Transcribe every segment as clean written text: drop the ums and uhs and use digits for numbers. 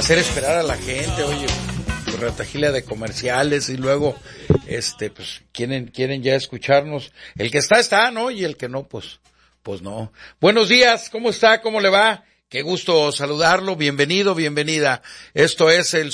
hacer esperar a la gente, oye, retajila de comerciales y luego, pues, quieren ya escucharnos. El que está, ¿no? Y el que no, pues no. Buenos días, ¿cómo está? ¿Cómo le va? Qué gusto saludarlo, bienvenido, bienvenida. Esto es el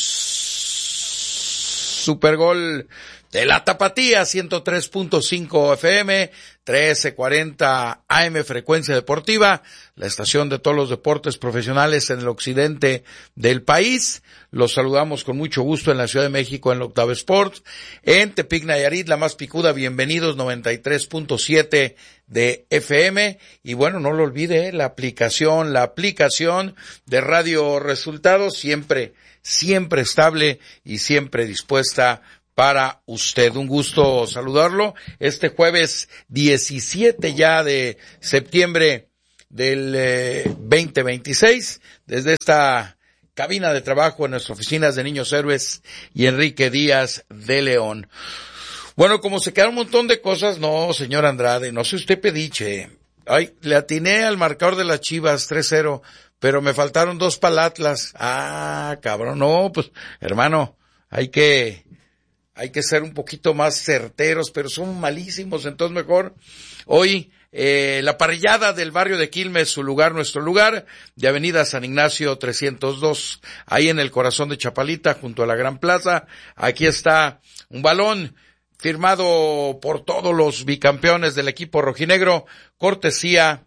Supergol de la Tapatía, 103.5 FM, 1340 AM, frecuencia deportiva, la estación de todos los deportes profesionales en el occidente del país. Los saludamos con mucho gusto en la Ciudad de México, en la Octava Sports, en Tepic, Nayarit, la más picuda, bienvenidos, 93.7 de FM, y bueno, no lo olvide, la aplicación de Radio Resultados, siempre estable y siempre dispuesta para usted. Un gusto saludarlo este jueves 17 ya de septiembre del 2026, desde esta cabina de trabajo en nuestras oficinas de Niños Héroes y Enrique Díaz de León. Bueno, como se quedan un montón de cosas, no, señor Andrade, no sé usted pediche. Ay, le atiné al marcador de las Chivas 3-0, pero me faltaron 2 para el Atlas. Ah, cabrón, no, pues, hermano, hay que ser un poquito más certeros, pero son malísimos, entonces mejor hoy la parrillada del barrio de Quilmes, su lugar, nuestro lugar, de Avenida San Ignacio 302, ahí en el corazón de Chapalita, junto a la Gran Plaza. Aquí está un balón firmado por todos los bicampeones del equipo rojinegro, cortesía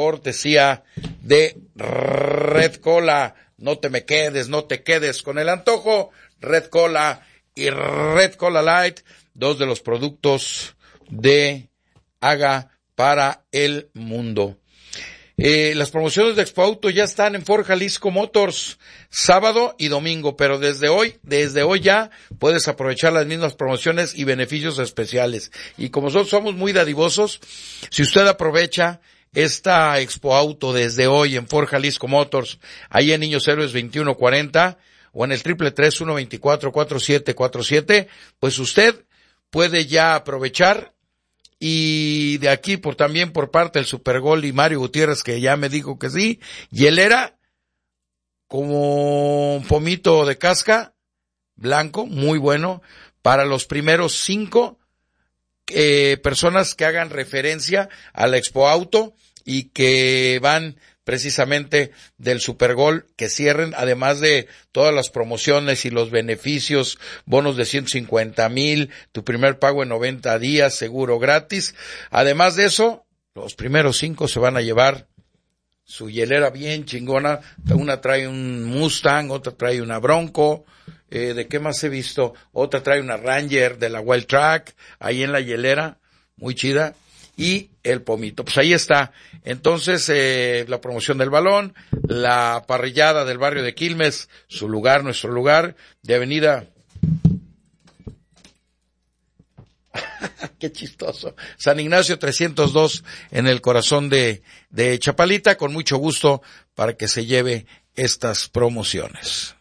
de Red Cola. No te quedes con el antojo, Red Cola y Red Cola Light, 2 de los productos de Haga para el mundo. Las promociones de Expo Auto ya están en Ford Jalisco Motors, sábado y domingo, pero desde hoy ya puedes aprovechar las mismas promociones y beneficios especiales. Y como nosotros somos muy dadivosos, si usted aprovecha esta Expo Auto desde hoy en Ford Jalisco Motors, ahí en Niños Héroes 2140, o en el 333-124-4747, pues usted puede ya aprovechar. Y de aquí también por parte del Supergol y Mario Gutiérrez, que ya me dijo que sí, hielera como un pomito de casca blanco, muy bueno, para los primeros 5 personas que hagan referencia a la Expo Auto y que van precisamente del Supergol, que cierren, además de todas las promociones y los beneficios, bonos de 150,000, tu primer pago en 90 días, seguro gratis. Además de eso, los primeros 5 se van a llevar su hielera bien chingona. Una trae un Mustang, otra trae una Bronco, ¿de qué más he visto? Otra trae una Ranger de la Wild Track, ahí en la hielera, muy chida. Y el pomito, pues ahí está. Entonces, la promoción del balón, la parrillada del barrio de Quilmes, su lugar, nuestro lugar, de Avenida qué chistoso, San Ignacio 302, en el corazón de Chapalita, con mucho gusto para que se lleve estas promociones.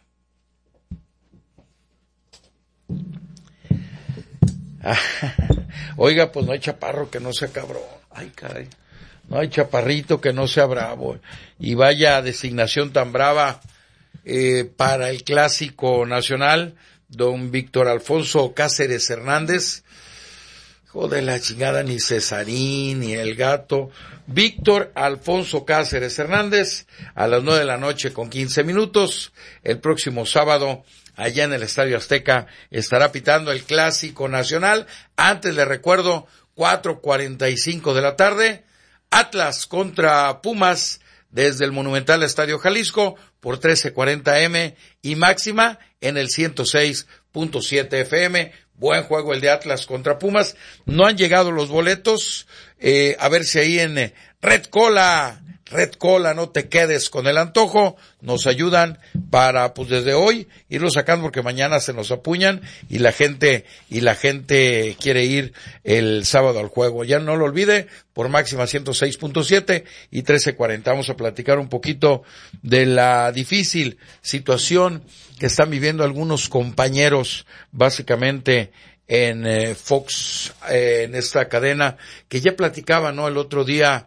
Oiga, pues no hay chaparro que no sea cabrón. Ay, caray. No hay chaparrito que no sea bravo. Y vaya designación tan brava para el Clásico Nacional, don Víctor Alfonso Cáceres Hernández. Hijo de la chingada, ni Cesarín, ni el gato. Víctor Alfonso Cáceres Hernández, a las 9:15 p.m, el próximo sábado, allá en el Estadio Azteca, estará pitando el Clásico Nacional. Antes le recuerdo, 4:45 de la tarde, Atlas contra Pumas, desde el Monumental Estadio Jalisco, por 1340 AM, y máxima en el 106.7 FM. Buen juego el de Atlas contra Pumas. No han llegado los boletos, a ver si ahí en Red Cola, no te quedes con el antojo, nos ayudan para, pues desde hoy, irlo sacando, porque mañana se nos apuñan y la gente quiere ir el sábado al juego. Ya no lo olvide, por máxima 106.7 y 1340. Vamos a platicar un poquito de la difícil situación que están viviendo algunos compañeros, básicamente en Fox, en esta cadena, que ya platicaba, ¿no? El otro día,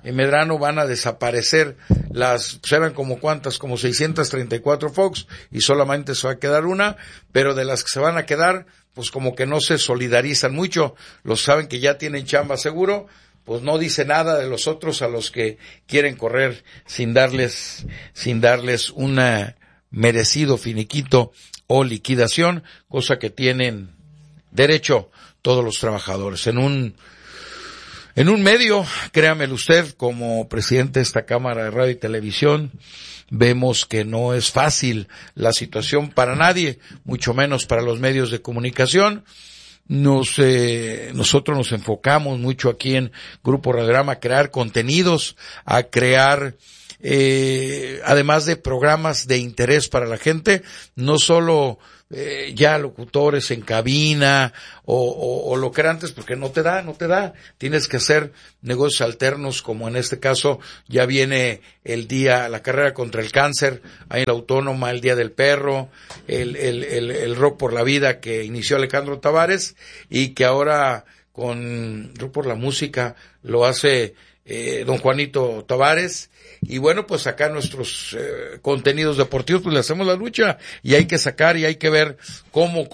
en Medrano van a desaparecer pues eran como cuántas, como 634 Fox, y solamente se va a quedar una, pero de las que se van a quedar, pues como que no se solidarizan mucho, los saben que ya tienen chamba seguro, pues no dice nada de los otros a los que quieren correr sin darles un merecido finiquito o liquidación, cosa que tienen derecho todos los trabajadores. En un medio, créamelo usted, como presidente de esta Cámara de Radio y Televisión, vemos que no es fácil la situación para nadie, mucho menos para los medios de comunicación. Nosotros nos enfocamos mucho aquí en Grupo Radiograma a crear contenidos, a crear además de programas de interés para la gente, no solo ya locutores en cabina o lo que era antes, porque no te da, tienes que hacer negocios alternos, como en este caso ya viene la carrera contra el cáncer, hay la Autónoma, el Día del Perro, el Rock por la Vida que inició Alejandro Tavares y que ahora con Rock por la Música lo hace don Juanito Tavares. Y bueno, pues acá nuestros contenidos deportivos, pues le hacemos la lucha y hay que sacar y hay que ver cómo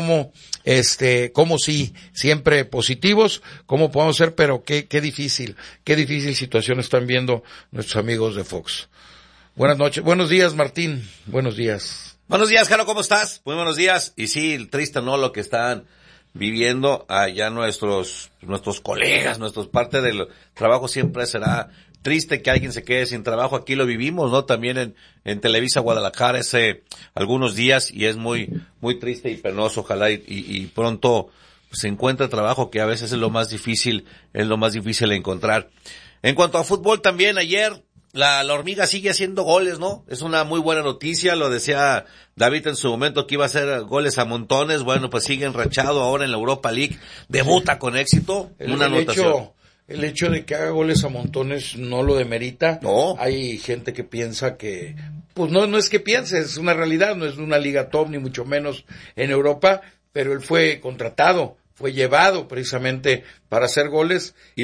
sí, siempre positivos, cómo podemos ser, pero qué difícil situación están viendo nuestros amigos de Fox. Buenas noches, buenos días Martín, buenos días. Buenos días, Jaro, ¿cómo estás? Muy buenos días. Y sí, triste, ¿no? Lo que están viviendo allá nuestros colegas, parte del trabajo siempre será triste que alguien se quede sin trabajo. Aquí lo vivimos, ¿no? También en Televisa Guadalajara algunos días y es muy, muy triste y penoso. Ojalá y pronto se encuentre trabajo, que a veces es lo más difícil de encontrar. En cuanto a fútbol también, ayer la hormiga sigue haciendo goles, ¿no? Es una muy buena noticia, lo decía David en su momento que iba a hacer goles a montones. Bueno, pues sigue enrachado ahora en la Europa League, debuta con éxito, una anotación. El hecho de que haga goles a montones no lo demerita. No. Hay gente que piensa que, pues no es que piense, es una realidad, no es una liga top ni mucho menos en Europa, pero él fue contratado, fue llevado precisamente para hacer goles y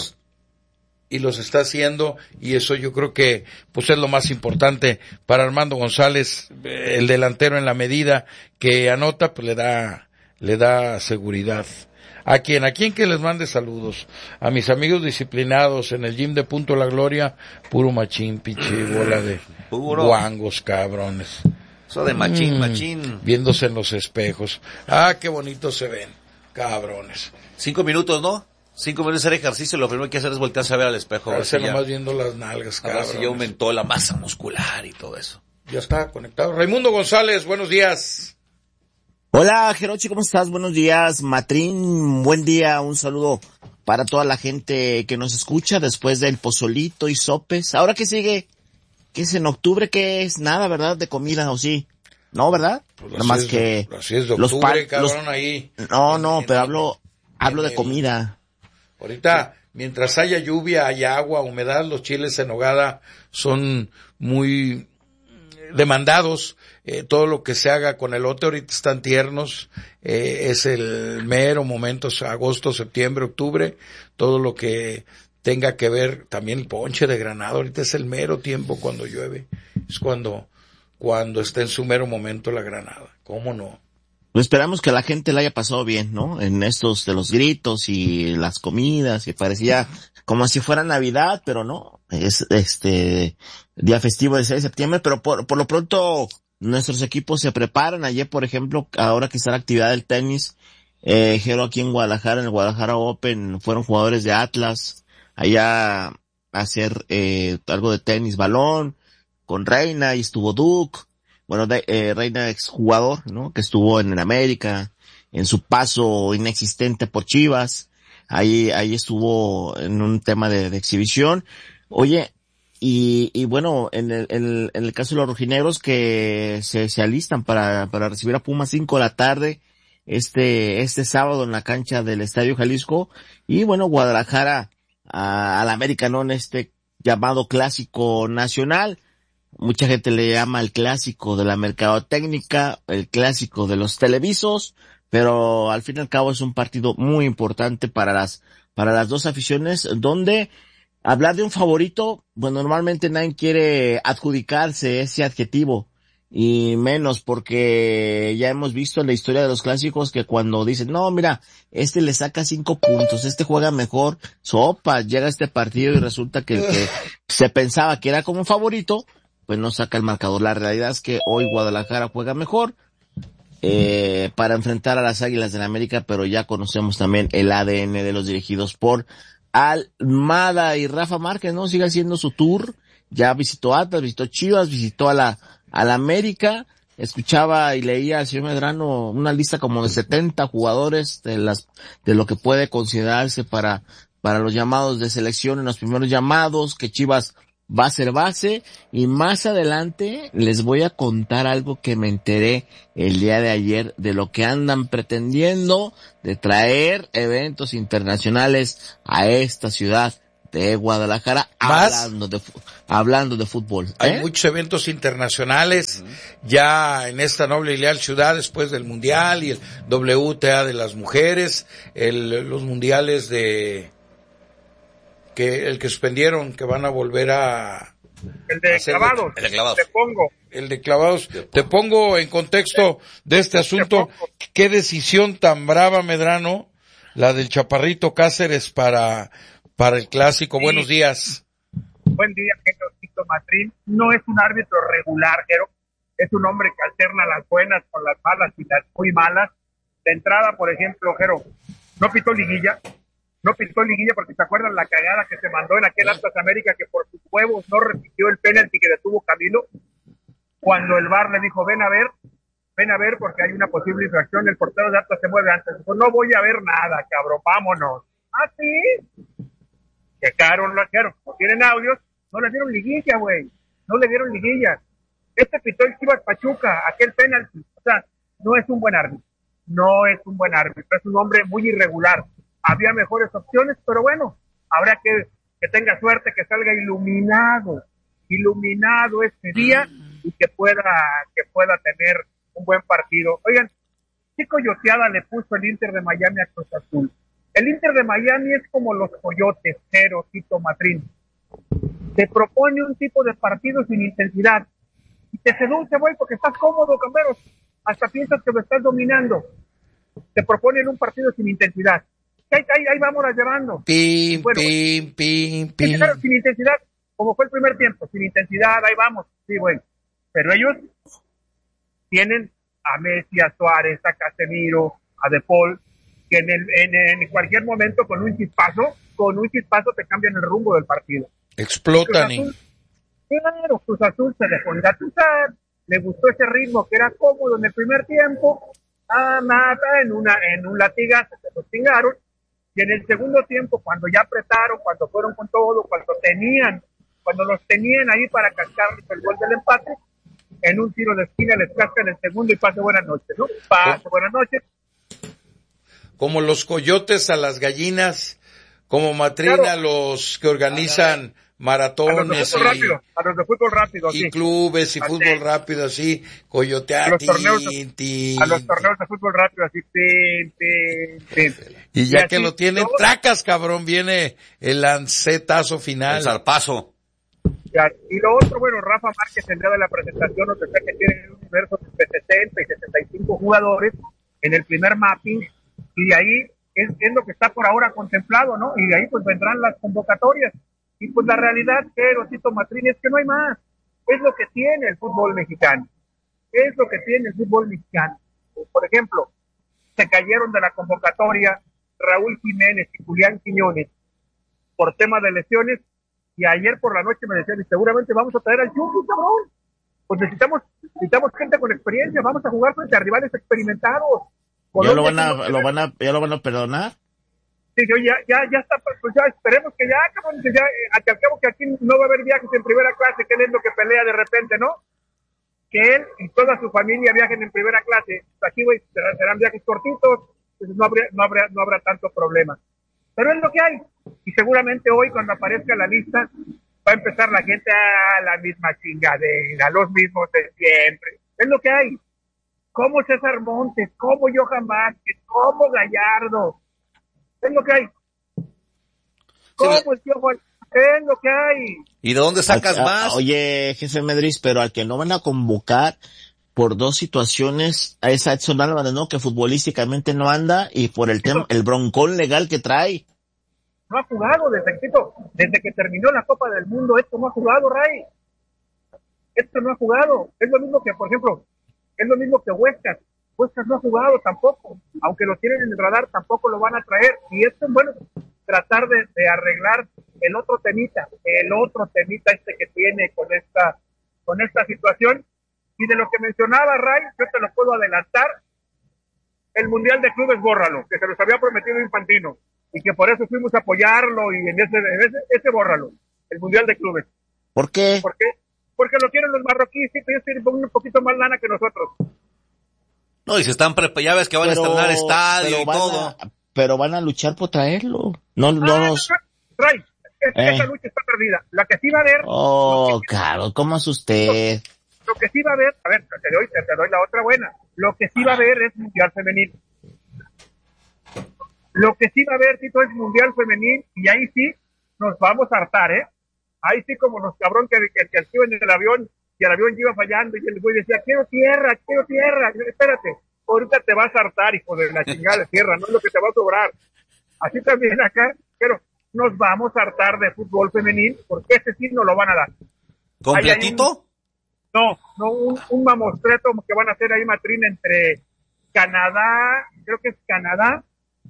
los está haciendo, y eso yo creo que pues es lo más importante para Armando González, el delantero, en la medida que anota, pues le da seguridad. ¿A quién que les mande saludos? A mis amigos disciplinados en el gym de Punto La Gloria, puro machín, pinche bola de guangos, cabrones. Eso de machín. Viéndose en los espejos. Qué bonitos se ven, cabrones. 5 minutos, ¿no? 5 minutos de hacer ejercicio, lo primero que hay que hacer es voltearse a ver al espejo. Parece nomás viendo las nalgas, cabrones. A ver si ya aumentó la masa muscular y todo eso. Ya está conectado. Raimundo González, buenos días. Hola, Jerochi, ¿cómo estás? Buenos días, Matrín, buen día, un saludo para toda la gente que nos escucha después del pozolito y sopes. ¿Ahora qué sigue? ¿Qué es en octubre? ¿Qué es? Nada, ¿verdad? De comida, ¿o sí? ¿No, verdad? Pues nada más que así es de octubre, cabrón, ahí. No, pero hablo de comida. Ahorita, mientras haya lluvia, haya agua, humedad, los chiles en nogada son muy demandados. Todo lo que se haga con elote, ahorita están tiernos, es el mero momento, agosto, septiembre, octubre, todo lo que tenga que ver, también el ponche de granado, ahorita es el mero tiempo cuando llueve, es cuando está en su mero momento la granada, ¿cómo no? Pues esperamos que la gente la haya pasado bien, ¿no? En estos de los gritos y las comidas, que parecía como si fuera Navidad, pero no, es día festivo de 6 de septiembre, pero por lo pronto nuestros equipos se preparan. Ayer, por ejemplo, ahora que está la actividad del tenis, Jero, aquí en Guadalajara, en el Guadalajara Open, fueron jugadores de Atlas allá a hacer algo de tenis, balón, con Reina, y estuvo Duke. Bueno, Reina exjugador, ¿no? Que estuvo en el América, en su paso inexistente por Chivas. Ahí estuvo en un tema de exhibición. Oye, y bueno, en el caso de los rojinegros que se alistan para recibir a Pumas 5 de la tarde, este sábado en la cancha del Estadio Jalisco. Y bueno, Guadalajara al América, ¿no? En este llamado clásico nacional. Mucha gente le llama el clásico de la mercadotecnia, el clásico de los televisos, pero al fin y al cabo es un partido muy importante para las dos aficiones, donde hablar de un favorito, pues normalmente nadie quiere adjudicarse ese adjetivo, y menos porque ya hemos visto en la historia de los clásicos que cuando dicen, no, mira, este le saca 5 puntos, este juega mejor, sopa, llega este partido y resulta que el que se pensaba que era como un favorito, pues no saca el marcador. La realidad es que hoy Guadalajara juega mejor, para enfrentar a las Águilas del América, pero ya conocemos también el ADN de los dirigidos por Almada, y Rafa Márquez, ¿no? Sigue haciendo su tour, ya visitó Atlas, visitó Chivas, visitó a la América. Escuchaba y leía al señor Medrano una lista como de 70 jugadores de lo que puede considerarse para los llamados de selección en los primeros llamados, que Chivas va a ser base, y más adelante les voy a contar algo que me enteré el día de ayer de lo que andan pretendiendo de traer eventos internacionales a esta ciudad de Guadalajara, hablando de fútbol. Hay muchos eventos internacionales ya en esta noble y leal ciudad después del Mundial y el WTA de las mujeres, los mundiales el que suspendieron, que van a volver a... El de clavados. El de clavados. Te pongo en contexto de este asunto. Qué decisión tan brava, Medrano, la del Chaparrito Cáceres para el clásico. Sí. Buenos días. Buen día, Tito Matrín. No es un árbitro regular, pero es un hombre que alterna las buenas con las malas y las muy malas. De entrada, por ejemplo, Jero, no pitó liguilla porque se acuerdan la cagada que se mandó en aquel Atlas América, que por sus huevos no repitió el penalti que detuvo Camilo, cuando el VAR le dijo, ven a ver porque hay una posible infracción, el portero de Atlas se mueve antes. Dijo, no voy a ver nada, cabrón, vámonos. ¿Ah, sí? Checaron, no tienen audios, no le dieron liguilla, güey, no le dieron liguilla. Este pitó el Chivas Pachuca, aquel penalti, o sea, no es un buen árbitro, es un hombre muy irregular. Había mejores opciones, pero bueno, habrá que tenga suerte, que salga iluminado este día y que pueda tener un buen partido. Oigan, ¿qué coyoteada le puso el Inter de Miami a Cruz Azul? El Inter de Miami es como los coyotes, Jero, Tito Matrín. Te propone un tipo de partido sin intensidad y te seduce, güey, porque estás cómodo, Camberos. Hasta piensas que lo estás dominando. Te proponen un partido sin intensidad. Ahí vamos llevando. Pim. Claro, sin intensidad, como fue el primer tiempo, sin intensidad, ahí vamos. Sí, güey. Pero ellos tienen a Messi, a Suárez, a Casemiro, a De Paul, que en cualquier momento con un chispazo te cambian el rumbo del partido. Explotan. Cruz Azul se dejó engatusar, le gustó ese ritmo que era cómodo en el primer tiempo, nada, en un latigazo se los chingaron, y en el segundo tiempo, cuando ya apretaron, cuando fueron con todo, cuando los tenían ahí para cascarles el gol del empate, en un tiro de esquina les cascan el segundo y pase buenas noches, ¿no? Buenas noches. Como los coyotes a las gallinas, como Matrín a los que organizan maratones a los de fútbol rápido, y clubes y fútbol rápido, así, coyotear a los torneos de fútbol rápido, así, y ya que lo tienen, tracas, cabrón, viene el lancetazo final. El zarpazo. Y lo otro, bueno, Rafa Márquez, el día de la presentación, nos decía que tiene un universo de 60 y 75 jugadores en el primer mapping, y de ahí es lo que está por ahora contemplado, ¿no? Y de ahí pues vendrán las convocatorias. Y pues la realidad, Tito Matrín, es que no hay más. Es lo que tiene el fútbol mexicano. Por ejemplo, se cayeron de la convocatoria Raúl Jiménez y Julián Quiñones por tema de lesiones, y ayer por la noche me decían, y seguramente vamos a traer al Chucky, cabrón. Pues necesitamos gente con experiencia, vamos a jugar frente a rivales experimentados. ¿Ya lo van a perdonar? Sí, ya está, pues ya esperemos que ya, cabrón, que ya, al cabo que aquí no va a haber viajes en primera clase, que él es lo que pelea de repente, ¿no? Que él y toda su familia viajen en primera clase. Aquí, güey, serán viajes cortitos, pues no habrá tanto problema. Pero es lo que hay. Y seguramente hoy, cuando aparezca la lista, va a empezar la gente a la misma chingadera, los mismos de siempre. Es lo que hay. Como César Montes, como Johan Vázquez, como Gallardo. Es lo que hay. Como el Tío Es lo que hay. ¿Y de dónde sacas más? Oye, jefe Medris, pero al que no van a convocar por dos situaciones a esa Edson Álvarez, ¿no? Que futbolísticamente no anda y por el tema, el broncón legal que trae. No ha jugado desde que terminó la Copa del Mundo. Esto no ha jugado, Ray. Esto no ha jugado. Es lo mismo que, por ejemplo, es lo mismo que Huescas. Huescas no ha jugado tampoco. Aunque lo tienen en el radar, tampoco lo van a traer. Y esto es bueno, tratar de arreglar el otro temita este que tiene con esta situación. Y de lo que mencionaba Ray, yo te lo puedo adelantar. El Mundial de Clubes, bórralo, que se los había prometido Infantino. Y que por eso fuimos a apoyarlo y en ese bórralo, el Mundial de Clubes. ¿Por qué? ¿Por qué? Porque lo quieren los marroquíes, y ellos tienen un poquito más lana que nosotros. No, y se están ya ves que van a estrenar estadio y todo. Pero van a luchar por traerlo. No Ray, esa lucha está perdida. La que sí va a haber... claro, ¿cómo es usted? Lo que sí va a haber, a ver, te doy la otra buena. Lo que sí va a haber es Mundial Femenil. Lo que sí va a haber, Tito, es Mundial Femenil, y ahí sí nos vamos a hartar, ¿eh? Ahí sí, como los cabrón que iban en el avión, y el avión iba fallando, y el güey decía, quiero tierra, espérate, ahorita te vas a hartar, hijo de la chingada de tierra, no es lo que te va a sobrar. Así también acá, pero nos vamos a hartar de fútbol femenil, porque ese sí no lo van a dar. ¿Completito? Un mamostreto que van a hacer ahí, Matrín, entre Canadá, creo que es Canadá,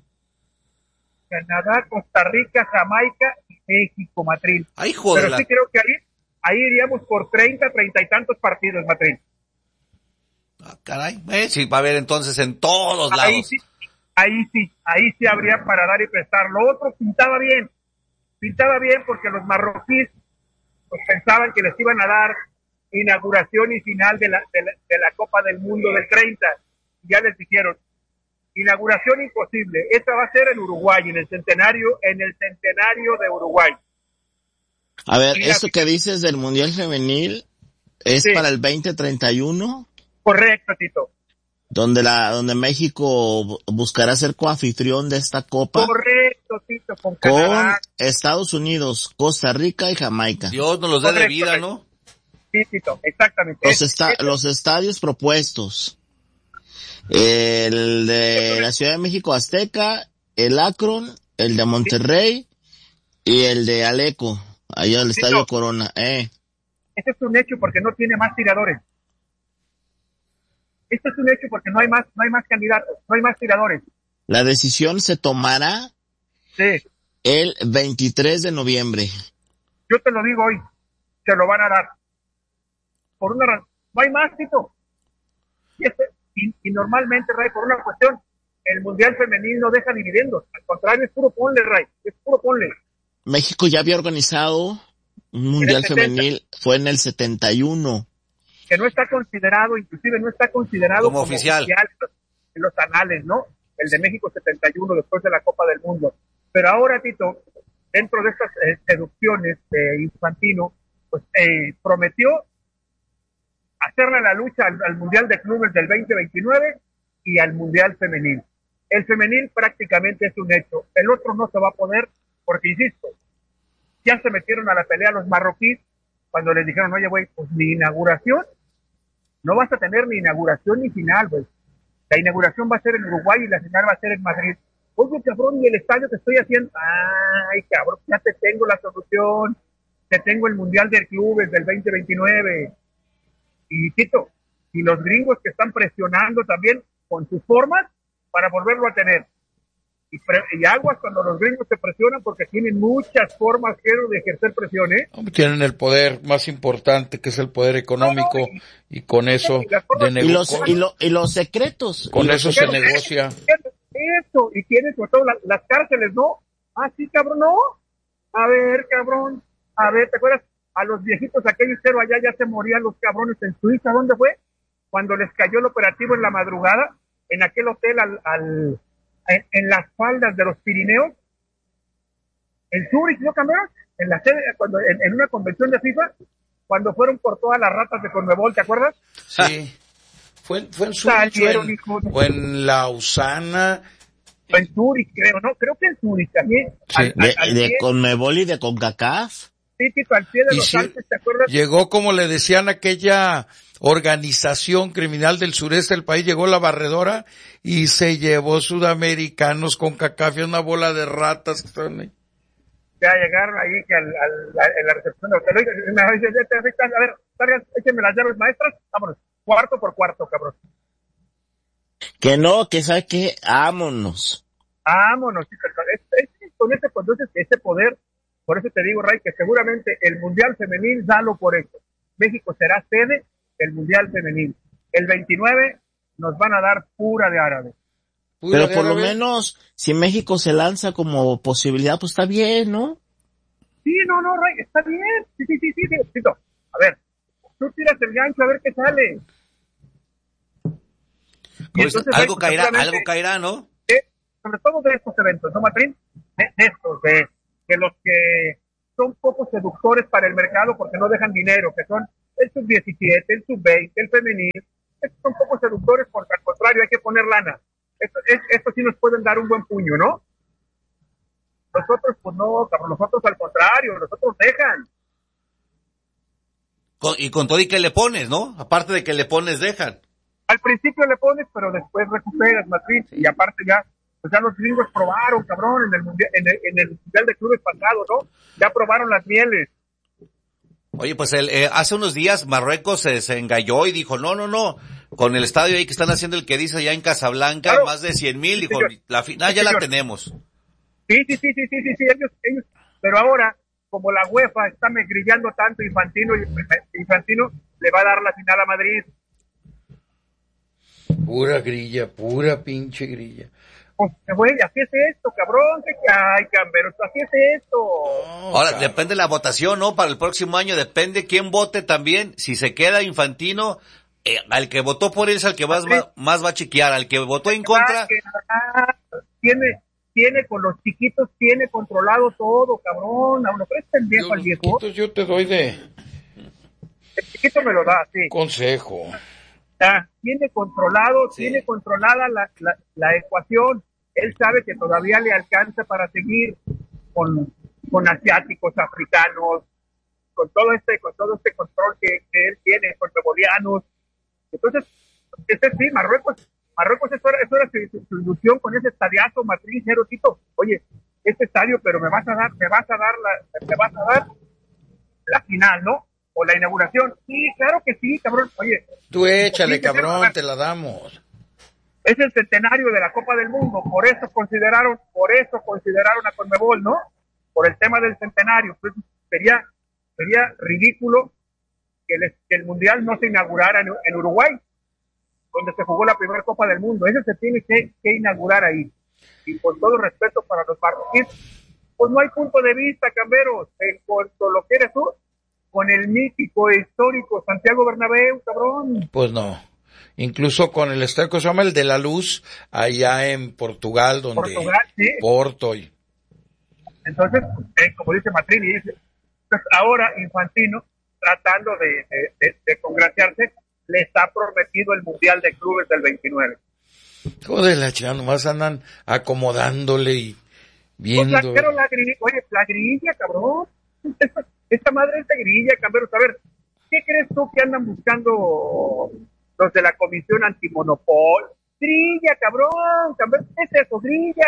Costa Rica, Jamaica y México, Matrín. Ay, joder. Pero sí creo que ahí iríamos por 30 y tantos partidos, Matrín. Ah, caray. Sí, va a haber entonces en todos lados. Ahí sí habría para dar y prestar. Lo otro pintaba bien porque los marroquíes pues pensaban que les iban a dar inauguración y final de la Copa del Mundo del 30. Ya les dijeron, inauguración imposible. Esta va a ser en Uruguay, en el centenario de Uruguay. A ver, eso que dices del Mundial Femenil es para el 2031. Correcto, Tito. Donde México buscará ser coanfitrión de esta copa. Correcto, Tito, con Estados Unidos, Costa Rica y Jamaica. Dios nos los dé de vida, ¿no? Sí, Tito, exactamente. Los estadios propuestos. El de la Ciudad de México Azteca, el Akron, el de Monterrey y el de Aleco, allá el Estadio Corona. Ese es un hecho porque no tiene más tiradores. Este es un hecho porque no hay más candidatos, no hay más tiradores. La decisión se tomará el 23 de noviembre. Yo te lo digo hoy, se lo van a dar. Por una razón, no hay más, Tito. Y normalmente, Ray, por una cuestión, el Mundial Femenil no deja dividendos. Al contrario, es puro ponle, Ray, es puro ponle. México ya había organizado un Mundial Femenil, fue en el 71. Que no está considerado, inclusive no está considerado como oficial en los anales, ¿no? El de México 71 después de la Copa del Mundo. Pero ahora, Tito, dentro de estas seducciones de Infantino, pues prometió hacerle la lucha al Mundial de Clubes del 2029 y al Mundial Femenil. El femenil prácticamente es un hecho. El otro no se va a poder porque, insisto, ya se metieron a la pelea los marroquíes cuando les dijeron, oye, güey, pues mi inauguración, no vas a tener ni inauguración ni final, güey. La inauguración va a ser en Uruguay y la final va a ser en Madrid. Oye, cabrón, ¿y el estadio que estoy haciendo? Ay, cabrón, ya te tengo la solución. Te tengo el Mundial de Clubes del 2029. Y Tito, y los gringos que están presionando también con sus formas para volverlo a tener. Y aguas cuando los gringos se presionan porque tienen muchas formas, quiero, de ejercer presión, ¿eh? Tienen el poder más importante, que es el poder económico, y con eso y los secretos. Con eso se negocia. Eso, y tienen sobre todo las cárceles, ¿no? Ah, sí, cabrón, no. A ver, cabrón. A ver, ¿te acuerdas? A los viejitos aquellos cero allá ya se morían los cabrones en Suiza. ¿Dónde fue? Cuando les cayó el operativo en la madrugada, en aquel hotel en las faldas de los Pirineos, en Zurich, ¿no, campeón? En la sede, en una convención de FIFA, cuando fueron por todas las ratas de Conmebol, ¿te acuerdas? Sí. Fue en Zurich o en Lausana, En Zurich, creo, ¿no? Creo que en Zurich también. Sí. De Conmebol y de CONCACAF. Sí, Tito, al pie de Y los sí, Alpes, ¿te acuerdas? llegó, como le decían, aquella organización criminal del sureste del país, llegó la barredora y se llevó sudamericanos con CONCACAF, una bola de ratas que estaban ahí. Ya llegaron ahí que en la recepción del hotel. Oiga, me dice, a ver, salgan, échenme las llaves maestras, vámonos, cuarto por cuarto, cabrón. Que no, que sabe que, vámonos. Vámonos, chicos, entonces, ese poder, por eso te digo, Ray, que seguramente el Mundial Femenil, dalo por hecho. México será sede del Mundial Femenil. El 29 nos van a dar pura de árabe. Pero por lo menos, si México se lanza como posibilidad, pues está bien, ¿no? Sí, no, Ray, está bien. Sí, Tito. A ver, tú tiras el gancho a ver qué sale. Y Pues, entonces, algo Ray, caerá, ¿no? Sobre todo de estos eventos, ¿no, Matrín? De los que son poco seductores para el mercado porque no dejan dinero, que son el sub-17, el sub-20, el femenil. Estos son poco seductores porque al contrario hay que poner lana. Estos sí nos pueden dar un buen puño, ¿no? Nosotros, pues no, cabrón, nosotros al contrario, nosotros dejan. Y con todo y que le pones, ¿no? Aparte de que le pones, dejan. Al principio le pones, pero después recuperas, Matrín, y aparte ya, pues ya los gringos probaron, cabrón, en el mundial de clubes pasado, ¿no? Ya probaron las mieles. Oye, pues hace unos días Marruecos se engalló y dijo, no, con el estadio ahí que están haciendo el que dice allá en Casablanca, claro. más de 100,000, dijo, Señor. la final ya la tenemos. Sí, ellos, pero ahora, como la UEFA está grillando tanto Infantino le va a dar la final a Madrid. Pura grilla, pura pinche grilla. Pues, güey, así es esto, cabrón, ay, camberos, así es esto. Ahora, depende de la votación, ¿no? Para el próximo año, depende quién vote también. Si se queda Infantino, al que votó por él es al que más va a chequear. Al que votó en contra... Tiene con los chiquitos, tiene controlado todo, cabrón. ¿No crees pendejo al viejo? Yo te doy El chiquito me lo da, sí. consejo. Tiene controlado, Sí. tiene controlada la ecuación. Él sabe que todavía le alcanza para seguir con asiáticos, africanos, con todo este control que él tiene, con bolivianos. Entonces, sí, Marruecos, eso era su ilusión con ese estadiazo, Matriz, Tito. Oye, este estadio, pero me vas a dar la final, ¿no? O la inauguración. Sí, claro que sí, cabrón. Oye. Tú échale, sí, cabrón, te la damos. Es el centenario de la Copa del Mundo, por eso consideraron a Conmebol, ¿no? Por el tema del centenario. Pues sería ridículo que el Mundial no se inaugurara en Uruguay, donde se jugó la primera Copa del Mundo. Eso se tiene que inaugurar ahí. Y con todo respeto para los marroquíes, pues no hay punto de vista, camberos, en cuanto a lo que eres tú, con el mítico e histórico Santiago Bernabéu, cabrón. Pues no. Incluso con el estadio que se llama el de la Luz, allá en Portugal, donde... Sí. Porto y... Entonces, como dice Matrini, pues ahora Infantino, tratando de congraciarse, les ha prometido el Mundial de Clubes del 29. Joder, la chica, nomás andan acomodándole y viendo... Pero la grilla, cabrón. Esta madre es de grilla, camberos. A ver, ¿qué crees tú que andan buscando los de la Comisión Antimonopol? Grilla, cabrón. ¿Qué es eso? Grilla.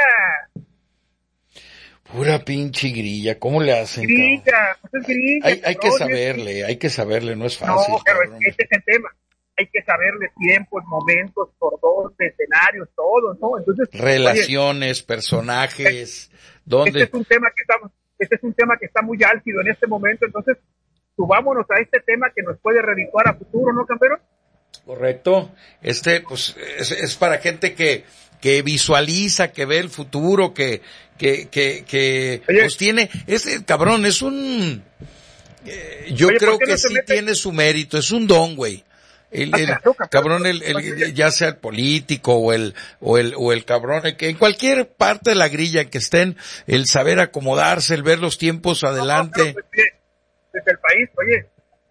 Pura pinche grilla, ¿cómo le hacen, grilla, cabrón? Pues es grilla. Hay que saberle, no es fácil. No, pero cabrón. este es el tema. Hay que saberle tiempos, momentos, por dónde, escenarios, todo, ¿no? Entonces, relaciones, personajes, ¿dónde? Este es un tema que está muy álgido en este momento, entonces subámonos a este tema que nos puede redituar a futuro, ¿no, Campero? Correcto. Pues es para gente que visualiza, que ve el futuro, que pues tiene, ese cabrón es un, yo creo que sí tiene su mérito, es un don, güey. Cabrón, ya sea el político o el cabrón, que en cualquier parte de la grilla que estén, el saber acomodarse, el ver los tiempos adelante. Desde el país, oye,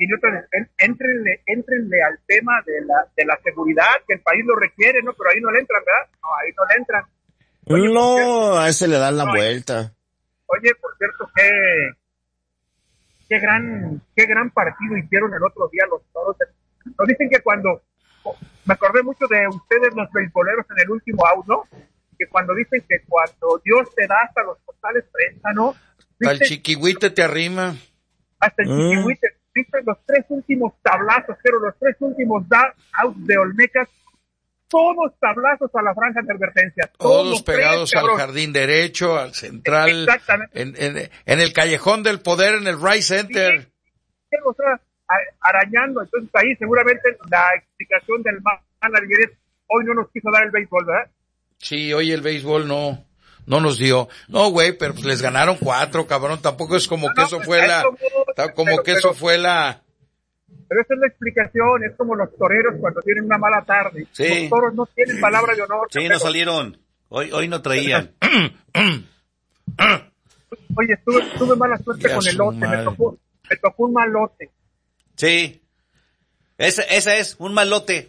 éntrenle al tema de la seguridad, que el país lo requiere, ¿no? Pero ahí no le entran, ¿verdad? No, ahí no le entran. No, a ese le dan la vuelta. Oye, por cierto, qué gran partido hicieron el otro día los Toros. Nos dicen que me acordé mucho de ustedes los beisboleros en el último out, ¿no? Que cuando dicen que cuando Dios te da hasta los costales presta, ¿no? Al chiquihuite te arrima. Hasta el chiquihuite. ¿Viste los 3 últimos tablazos, pero los 3 últimos outs de Olmecas? Todos tablazos a la franja de advertencia. Todos pegados al jardín derecho, al central. Exactamente. En el callejón del poder, en el right center. Sí, o sea, arañando. Entonces ahí seguramente la explicación del manager es, hoy no nos quiso dar el béisbol, ¿verdad? Sí, hoy el béisbol no nos dio. No, güey, pero pues les ganaron 4, cabrón. Tampoco es como que eso fue la... Pero esa es la explicación, es como los toreros cuando tienen una mala tarde. Sí. Los toros no tienen palabra de honor. Sí, no salieron. Hoy no traían. Oye, tuve mala suerte Ya con el lote, me tocó un mal lote. Sí. Esa es un mal lote.